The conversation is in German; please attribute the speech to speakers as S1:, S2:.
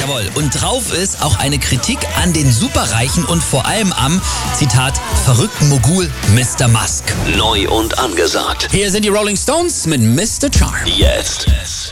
S1: Jawohl. Und drauf ist auch eine Kritik an den Superreichen und vor allem am, Zitat, verrückten Mogul Mr. Musk.
S2: Neu und angesagt.
S1: Hier sind die Rolling Stones mit Mr. Charm.
S2: Jetzt.